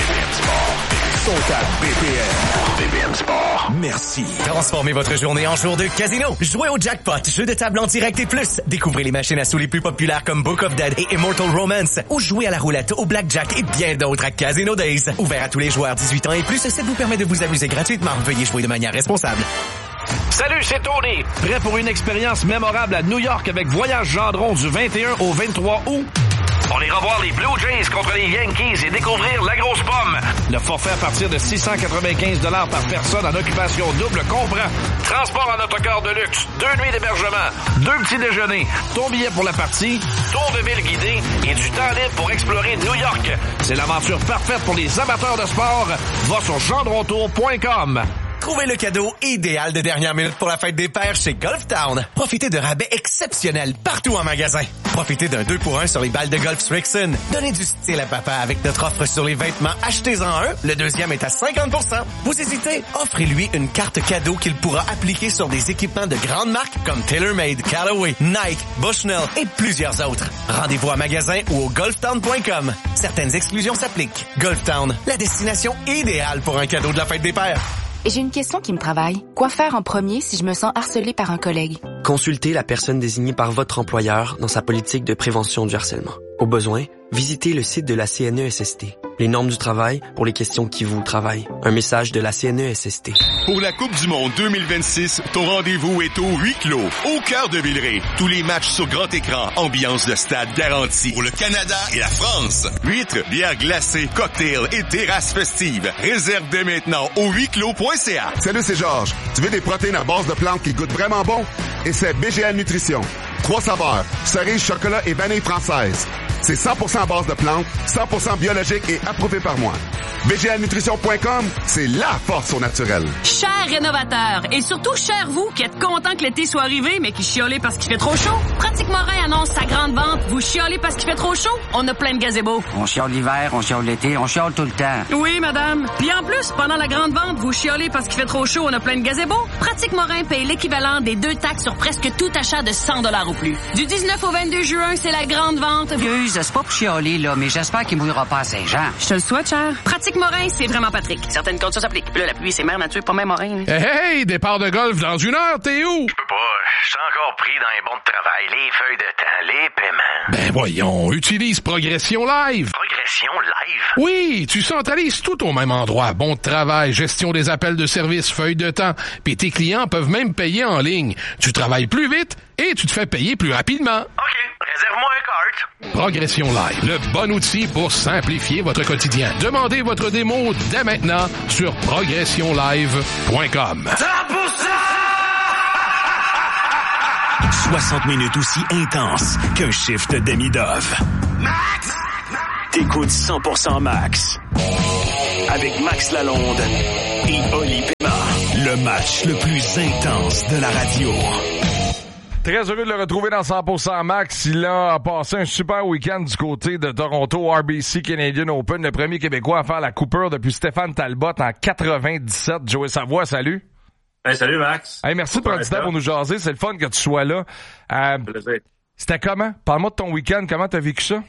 sont à BPM. BPM Sport. Merci. Transformez votre journée en jour de casino. Jouez au jackpot, jeu de table en direct et plus. Découvrez les machines à sous les plus populaires comme Book of Dead et Immortal Romance. Ou jouez à la roulette, au blackjack et bien d'autres à Casino Days. Ouvert à tous les joueurs 18 ans et plus, ça vous permet de vous amuser gratuitement. Veuillez jouer de manière responsable. Salut, c'est Tony. Prêt pour une expérience mémorable à New York avec Voyage Gendron du 21 au 23 août? On ira voir les Blue Jays contre les Yankees et découvrir la grosse pomme. Le forfait à partir de 695 $ par personne en occupation double comprend transport en autocar de luxe, 2 nuits d'hébergement, 2 petits déjeuners, ton billet pour la partie, tour de ville guidé et du temps libre pour explorer New York. C'est l'aventure parfaite pour les amateurs de sport. Va sur gendrontour.com. Trouvez le cadeau idéal de dernière minute pour la fête des pères chez Golf Town. Profitez de rabais exceptionnels partout en magasin. Profitez d'un 2 pour 1 sur les balles de golf Strixon. Donnez du style à papa avec notre offre sur les vêtements. Achetez-en un, le deuxième est à 50%. Vous hésitez? Offrez-lui une carte cadeau qu'il pourra appliquer sur des équipements de grandes marques comme TaylorMade, Callaway, Nike, Bushnell et plusieurs autres. Rendez-vous à magasin ou au golftown.com. Certaines exclusions s'appliquent. Golf Town, la destination idéale pour un cadeau de la fête des pères. Et j'ai une question qui me travaille. Quoi faire en premier si je me sens harcelée par un collègue? Consultez la personne désignée par votre employeur dans sa politique de prévention du harcèlement. Au besoin, visitez le site de la CNESST. Les normes du travail pour les questions qui vous travaillent. Un message de la CNESST. Pour la Coupe du Monde 2026, ton rendez-vous est au huis clos, au cœur de Villeray. Tous les matchs sur grand écran, ambiance de stade garantie. Pour le Canada et la France, huîtres, bières glacées, cocktails et terrasses festives. Réserve dès maintenant au huisclos.ca. Salut, c'est Georges. Tu veux des protéines à base de plantes qui goûtent vraiment bon? Et c'est BGL Nutrition. 3 saveurs, cerise, chocolat et vanille française. C'est 100% à base de plantes, 100% biologique et approuvé par moi. BGLnutrition.com, c'est la force au naturel. Chers rénovateurs, et surtout chers vous qui êtes contents que l'été soit arrivé, mais qui chiolez parce qu'il fait trop chaud. Pratique Morin annonce sa grande vente. Vous chiolez parce qu'il fait trop chaud? On a plein de gazebos. On chiole l'hiver, on chiole l'été, on chiole tout le temps. Oui, madame. Puis en plus, pendant la grande vente, vous chiolez parce qu'il fait trop chaud, on a plein de gazebos. Pratique Morin paye l'équivalent des 2 taxes sur presque tout achat de 100 $ ou plus. Du 19 au 22 juin, c'est la grande vente. C'est pas pour chialer, là, mais j'espère qu'il mouillera pas à Saint-Jean. Je te le souhaite, cher. Pratique Morin, c'est vraiment Patrick. Certaines conditions s'appliquent. Puis là, la pluie, c'est mère nature, pas même Morin. Hey, départ de golf dans 1 heure, t'es où? Je peux pas. Je suis encore pris dans les bons de travail, les feuilles de temps, les paiements. Ben voyons, utilise Progression Live. Progression Live? Oui, tu centralises tout au même endroit. Bon de travail, gestion des appels de service, feuilles de temps. Puis tes clients peuvent même payer en ligne. Tu travailles plus vite et tu te fais payer plus rapidement. OK, réserve-moi un kart. Progression Live, le bon outil pour simplifier votre quotidien. Demandez votre démo dès maintenant sur progressionlive.com. 60 minutes aussi intenses qu'un shift demi-dove. Max! T'écoutes 100% Max. Avec Max Lalonde et Oli Pema. Le match le plus intense de la radio. Très heureux de le retrouver dans 100% Max. Il a passé un super week-end du côté de Toronto, RBC Canadian Open, le premier Québécois à faire la coupure depuis Stéphane Talbot en 97. Joey Savoie, salut. Hey, salut Max. Hey, merci de prendre du temps pour nous jaser. C'est le fun que tu sois là. C'était comment? Parle-moi de ton week-end. Comment t'as vécu ça?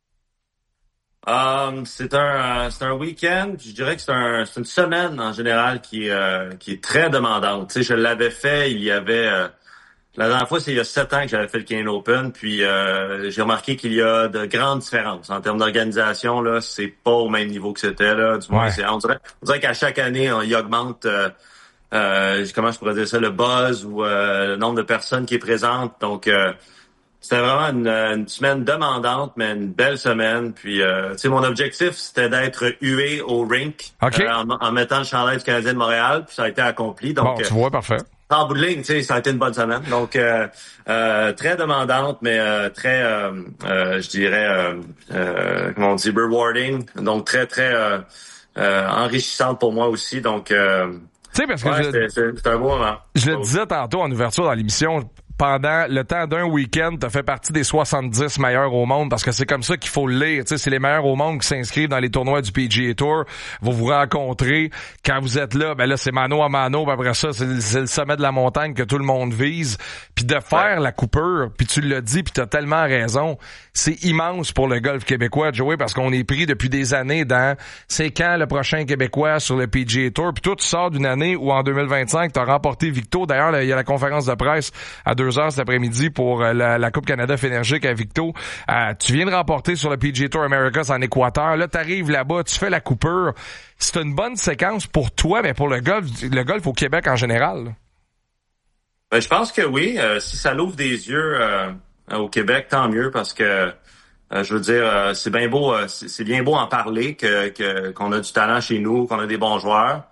C'est un week-end. Je dirais que c'est une semaine en général qui est très demandante. Tu sais, je l'avais fait. Il y avait la dernière fois, c'est il y a 7 ans que j'avais fait le Canadian Open. Puis j'ai remarqué qu'il y a de grandes différences en termes d'organisation. Là, c'est pas au même niveau que c'était là. Du moins, on dirait qu'à chaque année, il augmente. Comment je pourrais dire ça, le buzz ou le nombre de personnes qui est présente. Donc, c'était vraiment une semaine demandante, mais une belle semaine. Puis, tu sais, mon objectif, c'était d'être hué au rink en mettant le chandail du Canadien de Montréal. Puis ça a été accompli. Donc, bon, tu vois, parfait. En bout de ligne, tu sais, ça a été une bonne semaine. Donc, très demandante, mais très, je dirais, comment on dit, rewarding. Donc, très, très enrichissante pour moi aussi. Donc, tu sais, parce que c'est un beau moment. Je le disais tantôt en ouverture dans l'émission, pendant le temps d'un week-end, t'as fait partie des 70 meilleurs au monde, parce que c'est comme ça qu'il faut le lire. Tu sais, c'est les meilleurs au monde qui s'inscrivent dans les tournois du PGA Tour. Vous vous rencontrez. Quand vous êtes là, ben là, c'est mano à mano. Puis après ça, c'est le sommet de la montagne que tout le monde vise. Puis de faire la coupure, puis tu l'as dit, puis t'as tellement raison. C'est immense pour le golf québécois, Joey, parce qu'on est pris depuis des années dans c'est quand le prochain Québécois sur le PGA Tour. Puis toi, tu sors d'une année où en 2025, t'as remporté Victo. D'ailleurs, il y a la conférence de presse à 2h cet après-midi pour la Coupe Canada Fénergique à Victo. Tu viens de remporter sur le PGA Tour Americas en Équateur. Là, t'arrives là-bas, tu fais la coupure. C'est une bonne séquence pour toi, mais pour le golf au Québec en général. Ben, je pense que oui. Si ça l'ouvre des yeux au Québec, tant mieux, parce que je veux dire, c'est bien beau en parler qu'on a du talent chez nous, qu'on a des bons joueurs.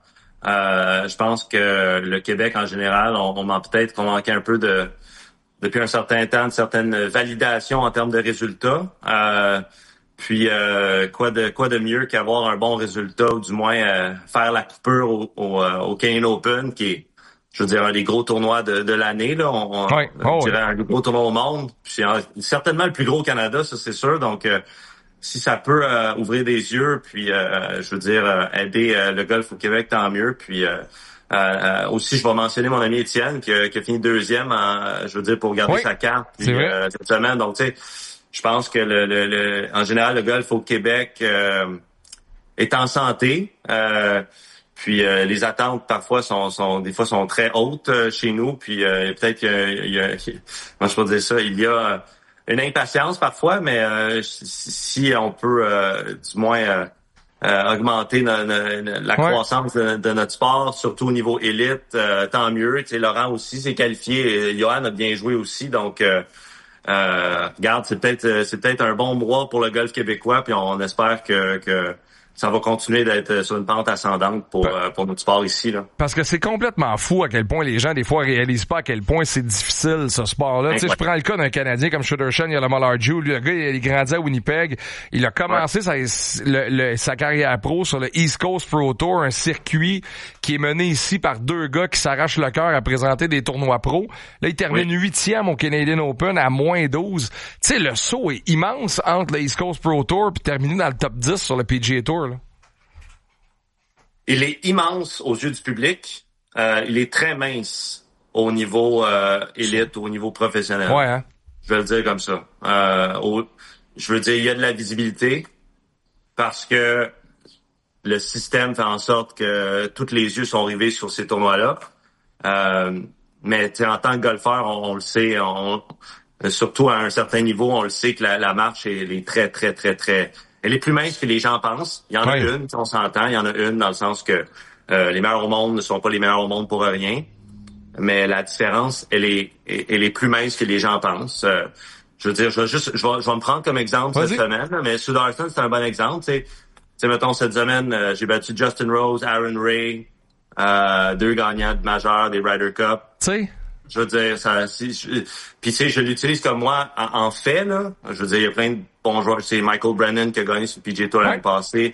Je pense que le Québec en général, on manquait un peu depuis un certain temps de certaines validations en termes de résultats. Puis quoi de mieux qu'avoir un bon résultat, ou du moins faire la coupure au Canadian Open, qui est, je veux dire, un des gros tournois de l'année, là. On dirait un gros tournoi au monde. Puis c'est certainement le plus gros au Canada, ça c'est sûr. Donc si ça peut ouvrir des yeux, puis je veux dire aider le golf au Québec, tant mieux. Puis aussi, je vais mentionner mon ami Étienne qui a fini 2e, je veux dire, pour garder sa carte cette semaine. Donc tu sais, je pense que en général le golf au Québec est en santé. Puis les attentes parfois sont très hautes chez nous. Puis peut-être qu'il y a comment je peux dire ça, il y a une impatience parfois, mais si on peut du moins augmenter la croissance de notre sport, surtout au niveau élite, tant mieux. Tu sais, Laurent aussi s'est qualifié, Johan a bien joué aussi, donc regarde, c'est peut-être un bon mois pour le golf québécois, puis on espère que ça va continuer d'être sur une pente ascendante pour notre sport ici, là. Parce que c'est complètement fou à quel point les gens, des fois, réalisent pas à quel point c'est difficile, ce sport-là. Tu sais, je prends le cas d'un Canadien comme Sudarshan, il y a le Mallarju. Le gars, il est grandi à Winnipeg. Il a commencé sa carrière pro sur le East Coast Pro Tour, un circuit qui est mené ici par 2 gars qui s'arrachent le cœur à présenter des tournois pro. Là, il termine 8e au Canadian Open à -12. Tu sais, le saut est immense entre le East Coast Pro Tour puis terminer dans le top 10 sur le PGA Tour, là. Il est immense aux yeux du public. Il est très mince au niveau élite, au niveau professionnel. Ouais, hein? Je vais le dire comme ça. Je veux dire, il y a de la visibilité parce que le système fait en sorte que tous les yeux sont rivés sur ces tournois-là. Mais en tant que golfeur, on le sait, surtout à un certain niveau, on le sait que la marche elle est très, très, très, très... Elle est plus mince que les gens pensent. Il y en a une, on s'entend. Il y en a une dans le sens que les meilleurs au monde ne sont pas les meilleurs au monde pour rien. mais la différence, elle est plus mince que les gens pensent. Je veux dire, je vais me prendre comme exemple cette semaine, là, mais Sudarsson, c'est un bon exemple. Tu sais, mettons, cette semaine, j'ai battu Justin Rose, Aaron Ray, 2 gagnants de majeurs des Ryder Cup. Tu sais? Je veux dire, puis tu sais, je l'utilise comme moi en fait, là. Je veux dire, il y a plein de bons joueurs. C'est Michael Brennan qui a gagné sur le PGA Tour l'année passée.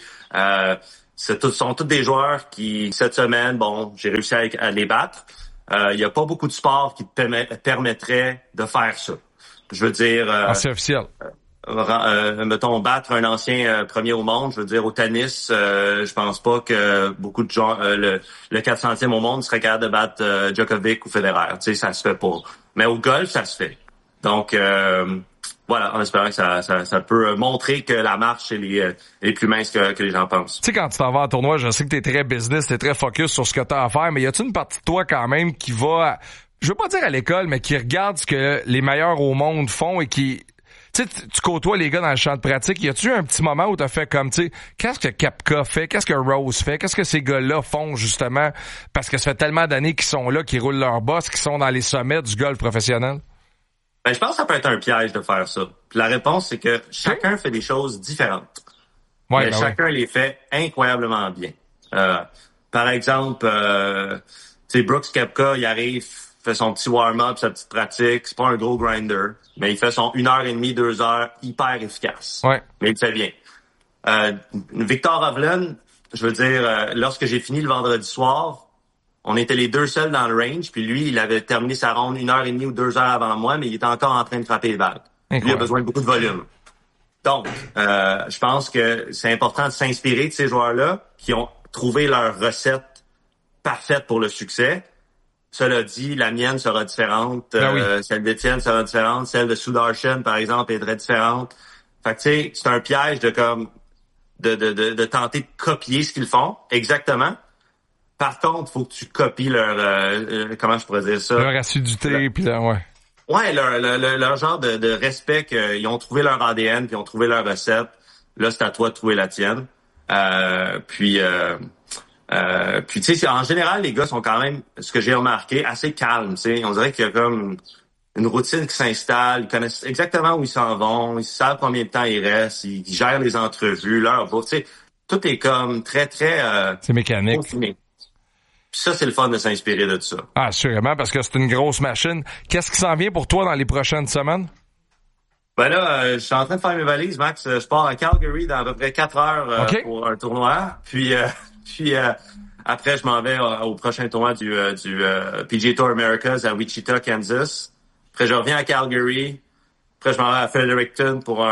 Sont tous des joueurs qui, cette semaine, bon, j'ai réussi à les battre. Il y a pas beaucoup de sports qui te permettraient de faire ça. Je veux dire... c'est officiel. Mettons, battre un ancien premier au monde, je veux dire, au tennis, je pense pas que beaucoup de gens, le 400e au monde serait capable de battre Djokovic ou Federer. Tu sais, ça se fait pas. Mais au golf, ça se fait. Donc, voilà, en espérant que ça peut montrer que la marche est plus mince que les gens pensent. Tu sais, quand tu t'en vas en tournoi, je sais que t'es très business, t'es très focus sur ce que t'as à faire, mais y a-tu une partie de toi quand même qui va, je veux pas dire à l'école, mais qui regarde ce que les meilleurs au monde font et qui... Tu sais, tu côtoies les gars dans le champ de pratique. Y a-tu eu un petit moment où t'as fait comme, tu sais, qu'est-ce que Koepka fait? Qu'est-ce que Rose fait? Qu'est-ce que ces gars-là font, justement? Parce que ça fait tellement d'années qu'ils sont là, qu'ils roulent leur boss, qu'ils sont dans les sommets du golf professionnel. Ben, je pense que ça peut être un piège de faire ça. Puis la réponse, c'est que chacun fait des choses différentes. Ouais, mais chacun les fait incroyablement bien. Par exemple, tu sais, Brooks Koepka, il arrive, fait son petit warm-up, sa petite pratique. C'est pas un gros grinder, mais il fait son 1h30, 2 heures hyper efficace. Ouais. Mais il le fait bien. Victor Hovland, je veux dire, lorsque j'ai fini le vendredi soir, on était les 2 seuls dans le range, puis lui, il avait terminé sa ronde 1h30 ou 2 heures avant moi, mais il était encore en train de frapper les balles. Lui, il a besoin de beaucoup de volume. Donc, je pense que c'est important de s'inspirer de ces joueurs-là qui ont trouvé leur recette parfaite pour le succès. Cela dit, la mienne sera différente, celle d'Étienne sera différente, celle de Sudarshan, par exemple, est très différente. Fait que tu sais, c'est un piège de tenter de copier ce qu'ils font, exactement. Par contre, faut que tu copies leur comment je pourrais dire ça? Leur assiduité, puis là, ouais. Ouais, leur genre de respect qu'ils ont trouvé leur ADN, puis ils ont trouvé leur recette. Là, c'est à toi de trouver la tienne. Puis tu sais, en général, les gars sont quand même, ce que j'ai remarqué, assez calmes. Tu sais, on dirait qu'il y a comme une routine qui s'installe. Ils connaissent exactement où ils s'en vont. Ils savent combien de temps ils restent. Ils gèrent les entrevues, leur bouffe. Tu sais, tout est comme très c'est mécanique. Peaufiné. Puis ça, c'est le fun de s'inspirer de ça. Ah, sûrement, parce que c'est une grosse machine. Qu'est-ce qui s'en vient pour toi dans les prochaines semaines? Ben là, je suis en train de faire mes valises, Max. Je pars à Calgary dans à peu près 4 heures pour un tournoi. Puis après, je m'en vais au prochain tournoi du PGA Tour Americas à Wichita, Kansas. Après, je reviens à Calgary. Après, je m'en vais à Fredericton pour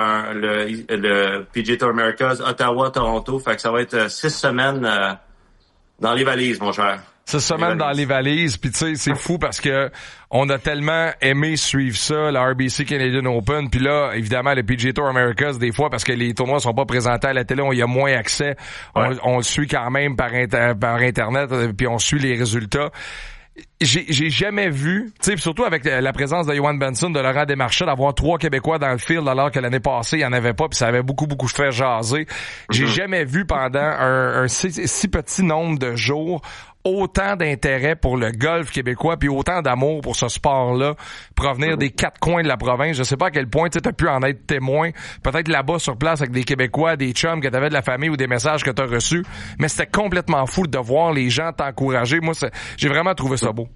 le PGA Tour Americas, Ottawa, Toronto. Fait que ça va être 6 semaines dans les valises, mon cher. 6 semaines dans les valises, puis tu sais, c'est fou parce que on a tellement aimé suivre ça, la RBC Canadian Open, puis là, évidemment, le PGA Tour Americas, des fois, parce que les tournois sont pas présentés à la télé, il y a moins accès, on le suit quand même par Internet, puis on suit les résultats. J'ai jamais vu, tu sais, surtout avec la présence de Yohan Benson, de Laurent Desmarchais, d'avoir 3 Québécois dans le field alors que l'année passée, il y en avait pas, puis ça avait beaucoup fait jaser. J'ai jamais vu pendant un si petit nombre de jours autant d'intérêt pour le golf québécois puis autant d'amour pour ce sport-là provenir des 4 coins de la province. Je sais pas à quel point tu as pu en être témoin, peut-être là-bas sur place avec des Québécois, des chums que t'avais de la famille ou des messages que t'as reçus, mais c'était complètement fou de voir les gens t'encourager. Moi, j'ai vraiment trouvé ça beau.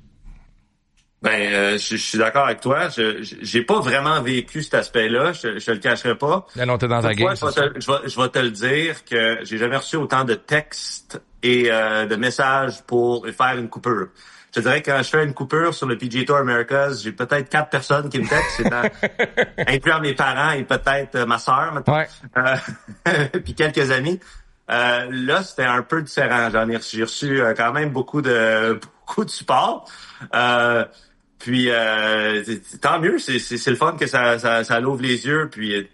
Ben, je suis d'accord avec toi. J'ai pas vraiment vécu cet aspect-là. Je le cacherai pas. Là, non, t'es dans ta game. Je vais te le dire que j'ai jamais reçu autant de textes et de messages pour faire une coupure. Je te dirais que quand je fais une coupure sur le PGA Tour Americas, j'ai peut-être 4 personnes qui me textent, incluant mes parents et peut-être ma sœur, maintenant. Puis quelques amis. Là, c'était un peu différent. J'ai reçu quand même beaucoup de support. Puis tant mieux, c'est le fun que ça l'ouvre les yeux. Puis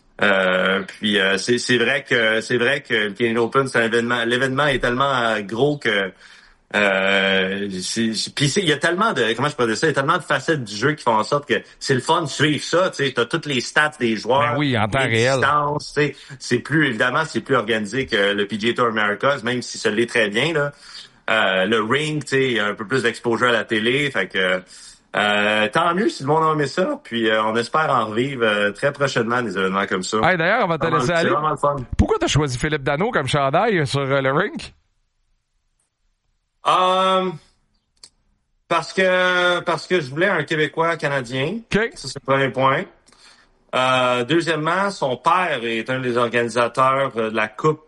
c'est vrai que le Canadian Open, c'est un événement. L'événement est tellement gros que puis il y a tellement de, comment je peux dire ça, il y a tellement de facettes du jeu qui font en sorte que c'est le fun de suivre ça. Tu sais, t'as toutes les stats des joueurs. Ben oui, en temps réel. C'est plus organisé que le PGA Tour Americas, même si ça l'est très bien là. le ring, tu sais, un peu plus d'exposure à la télé. Fait que tant mieux si le monde a aimé ça. Puis on espère en revivre très prochainement des événements comme ça. Hey, d'ailleurs, on va te laisser aller. C'est vraiment le fun. Pourquoi t'as choisi Philippe Danault comme chandail sur le ring? Parce que je voulais un Québécois canadien. Okay. Ça, c'est le premier point. Deuxièmement, son père est un des organisateurs de la Coupe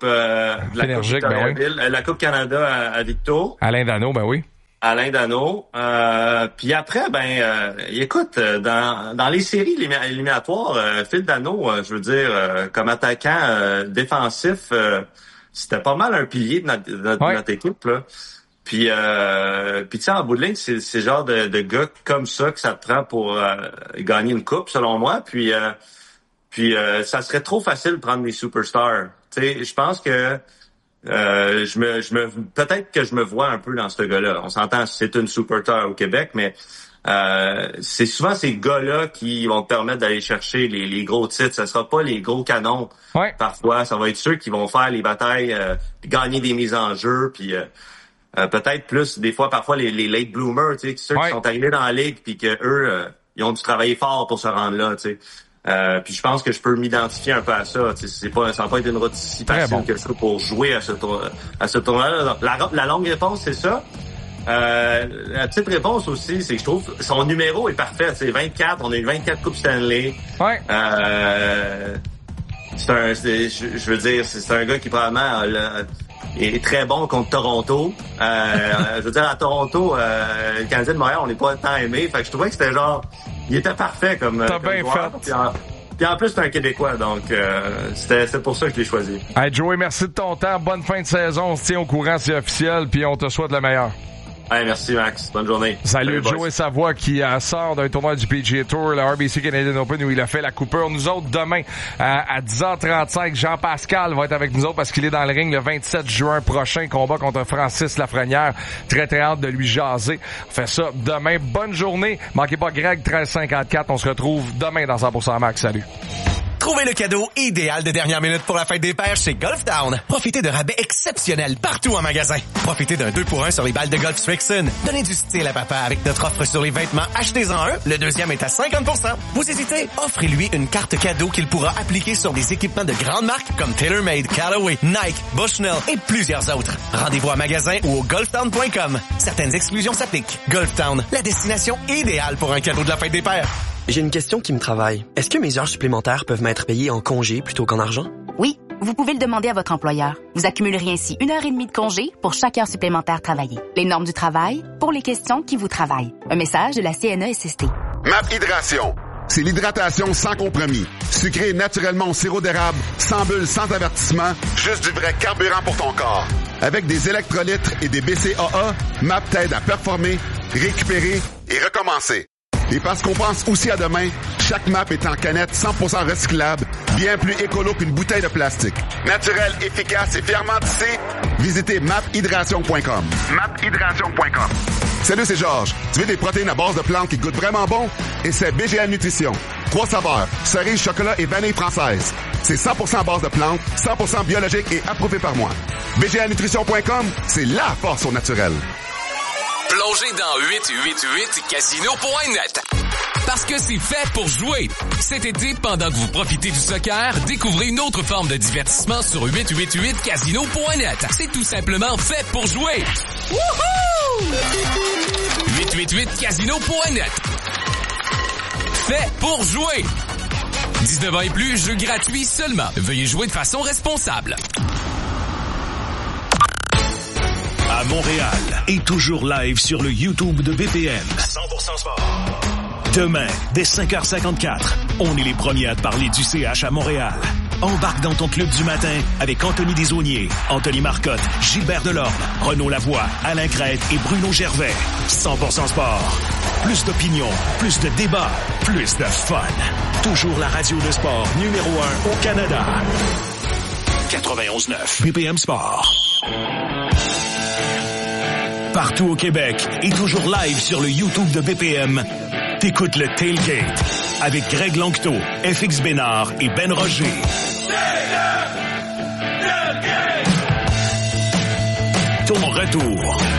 la Coupe Canada à Victo. Alain Danault, ben oui. Alain Danault. Puis après, écoute, dans les séries éliminatoires, Phil Danault, je veux dire, comme attaquant défensif, c'était pas mal un pilier de notre équipe, là. Puis tu sais, en bout de ligne, c'est le genre de gars comme ça que ça te prend pour gagner une coupe, selon moi. Puis ça serait trop facile de prendre des superstars. Tu sais, je pense que peut-être que je me vois un peu dans ce gars-là. On s'entend, c'est une superstar au Québec, mais c'est souvent ces gars-là qui vont te permettre d'aller chercher les gros titres. Ça sera pas les gros canons. Ouais. Parfois, ça va être ceux qui vont faire les batailles, gagner des mises en jeu, puis peut-être plus des fois, parfois les late bloomers, tu sais, ceux qui sont arrivés dans la ligue, puis que eux, ils ont dû travailler fort pour se rendre là, tu sais. Puis je pense que je peux m'identifier un peu à ça. Tu sais, ça va pas être une route si facile que ça pour jouer à ce tournoi-là. La longue réponse, c'est ça. La petite réponse aussi, c'est que je trouve son numéro est parfait. C'est 24. On a eu 24 Coupes Stanley. Ouais. Je veux dire, c'est un gars qui probablement est très bon contre Toronto. Je veux dire, à Toronto, le Canadien de Montréal, on n'est pas tant aimé. Fait que je trouvais que c'était genre, il était parfait comme bien joueur. fait. Puis en plus, c'est un Québécois, donc c'est pour ça que je l'ai choisi. Hey Joey, merci de ton temps. Bonne fin de saison. On se tient au courant, c'est officiel, puis on te souhaite le meilleur. Hey, merci Max. Bonne journée. Salut Joey Savoie qui sort d'un tournoi du PGA Tour, le RBC Canadian Open, où il a fait la coupure. Nous autres, demain, à 10h35, Jean-Pascal va être avec nous autres parce qu'il est dans le ring le 27 juin prochain, combat contre Francis Lafrenière. Très, très hâte de lui jaser. On fait ça demain. Bonne journée. Manquez pas Greg 1354. On se retrouve demain dans 100% Max. Salut. Trouvez le cadeau idéal de dernière minute pour la fête des pères chez Golf Town. Profitez de rabais exceptionnels partout en magasin. Profitez d'un 2-pour-1 sur les balles de golf Strixon. Donnez du style à papa avec notre offre sur les vêtements. Achetez-en un, le deuxième est à 50%. Vous hésitez? Offrez-lui une carte cadeau qu'il pourra appliquer sur des équipements de grandes marques comme TaylorMade, Callaway, Nike, Bushnell et plusieurs autres. Rendez-vous à magasin ou au golftown.com. Certaines exclusions s'appliquent. Golf Town, la destination idéale pour un cadeau de la fête des pères. J'ai une question qui me travaille. Est-ce que mes heures supplémentaires peuvent m'être payées en congé plutôt qu'en argent? Oui, vous pouvez le demander à votre employeur. Vous accumuleriez ainsi 1h30 de congé pour chaque heure supplémentaire travaillée. Les normes du travail pour les questions qui vous travaillent. Un message de la CNESST. MAP Hydration. C'est l'hydratation sans compromis. Sucré naturellement au sirop d'érable, sans bulles, sans avertissement, juste du vrai carburant pour ton corps. Avec des électrolytes et des BCAA, MAP t'aide à performer, récupérer et recommencer. Et parce qu'on pense aussi à demain, chaque MAP est en canette 100% recyclable, bien plus écolo qu'une bouteille de plastique. Naturel, efficace et fièrement tissé, visitez maphydration.com. maphydration.com. Salut, c'est Georges. Tu veux des protéines à base de plantes qui goûtent vraiment bon? Essaie BGA Nutrition. 3 saveurs, cerise, chocolat et vanille française. C'est 100% à base de plantes, 100% biologique et approuvé par moi. BGAnutrition.com, c'est la force au naturel. Plongez dans 888casino.net. Parce que c'est fait pour jouer. Cet été, pendant que vous profitez du soccer, découvrez une autre forme de divertissement sur 888casino.net. C'est tout simplement fait pour jouer. Wouhou! 888casino.net. Fait pour jouer. 19 ans et plus, jeu gratuit seulement. Veuillez jouer de façon responsable. À Montréal et toujours live sur le YouTube de BPM. 100% sport. Demain, dès 5h54, on est les premiers à te parler du CH à Montréal. Embarque dans ton club du matin avec Anthony Desaulniers, Anthony Marcotte, Gilbert Delorme, Renaud Lavoie, Alain Crête et Bruno Gervais. 100% sport. Plus d'opinion, plus de débats, plus de fun. Toujours la radio de sport numéro 1 au Canada. 91.9 BPM Sport. Partout au Québec et toujours live sur le YouTube de BPM, t'écoutes le Tailgate avec Greg Lanctot, FX Bénard et Ben Roger. ton retour.